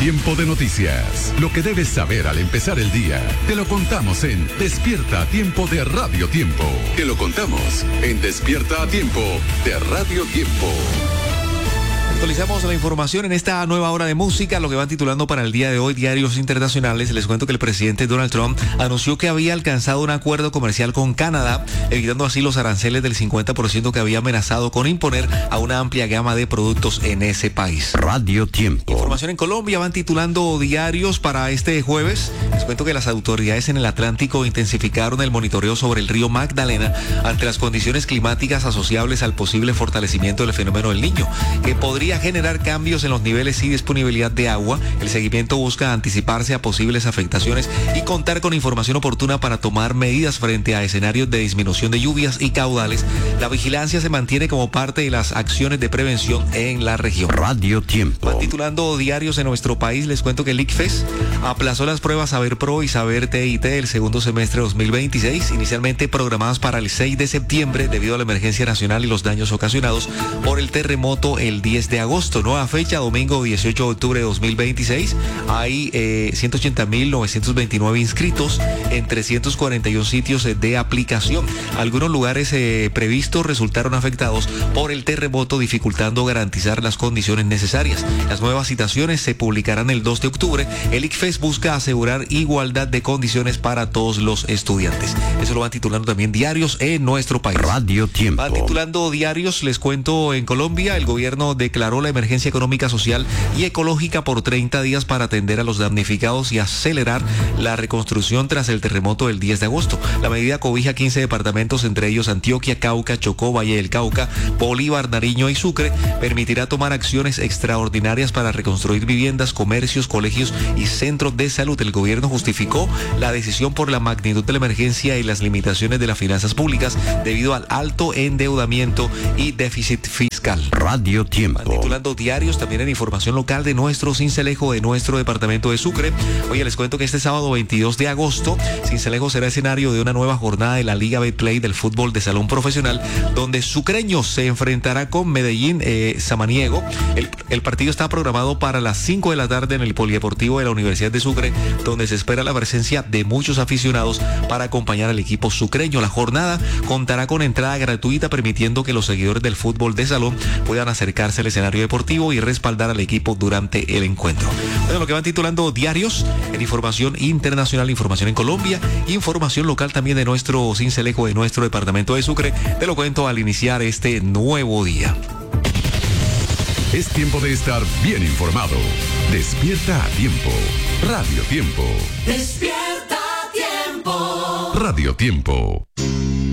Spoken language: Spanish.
Tiempo de noticias. Lo que debes saber al empezar el día. Te lo contamos en Despierta a Tiempo de Radio Tiempo. Te lo contamos en Despierta a Tiempo de Radio Tiempo. Actualizamos la información en esta nueva hora de música, lo que van titulando para el día de hoy diarios internacionales. Les cuento que el presidente Donald Trump anunció que había alcanzado un acuerdo comercial con Canadá, evitando así los aranceles del 50% que había amenazado con imponer a una amplia gama de productos en ese país. Radio Tiempo. Información en Colombia, van titulando diarios para este jueves. Les cuento que las autoridades en el Atlántico intensificaron el monitoreo sobre el río Magdalena ante las condiciones climáticas asociables al posible fortalecimiento del fenómeno del Niño, que podría generar cambios en los niveles y disponibilidad de agua. El seguimiento busca anticiparse a posibles afectaciones y contar con información oportuna para tomar medidas frente a escenarios de disminución de lluvias y caudales. La vigilancia se mantiene como parte de las acciones de prevención en la región. Radio Tiempo. Van titulando diarios en nuestro país. Les cuento que el ICFES aplazó las pruebas Saber Pro y Saber TIT del segundo semestre 2026, inicialmente programadas para el 6 de septiembre debido a la emergencia nacional y los daños ocasionados por el terremoto el 10 de agosto. Nueva fecha, domingo 18 de octubre de 2026. Hay 180.929 inscritos en 341 sitios de aplicación. Algunos lugares previstos resultaron afectados por el terremoto, dificultando garantizar las condiciones necesarias. Las nuevas citaciones se publicarán el 2 de octubre. El ICFES busca asegurar igualdad de condiciones para todos los estudiantes. Eso lo van titulando también diarios en nuestro país. Radio Tiempo. Van titulando diarios, les cuento, en Colombia el gobierno declaró la emergencia económica, social y ecológica por 30 días para atender a los damnificados y acelerar la reconstrucción tras el terremoto del 10 de agosto. La medida cobija 15 departamentos, entre ellos Antioquia, Cauca, Chocó, Valle del Cauca, Bolívar, Nariño y Sucre. Permitirá tomar acciones extraordinarias para reconstruir viviendas, comercios, colegios y centros de salud. El gobierno justificó la decisión por la magnitud de la emergencia y las limitaciones de las finanzas públicas debido al alto endeudamiento y déficit fiscal. Radio Tiempo. Titulando diarios también en información local de nuestro Sincelejo, de nuestro departamento de Sucre. Oye, les cuento que este sábado 22 de agosto, Sincelejo será escenario de una nueva jornada de la Liga Betplay del fútbol de salón profesional, donde Sucreño se enfrentará con Medellín Samaniego. El partido está programado para las 5 de la tarde en el Polideportivo de la Universidad de Sucre, donde se espera la presencia de muchos aficionados para acompañar al equipo sucreño. La jornada contará con entrada gratuita, permitiendo que los seguidores del fútbol de salón puedan acercarse al escenario deportivo y respaldar al equipo durante el encuentro. Bueno, lo que van titulando diarios en información internacional, información en Colombia, información local también de nuestro Sincelejo, de nuestro departamento de Sucre. Te lo cuento al iniciar este nuevo día. Es tiempo de estar bien informado. Despierta a Tiempo. Radio Tiempo. Despierta a Tiempo. Radio Tiempo.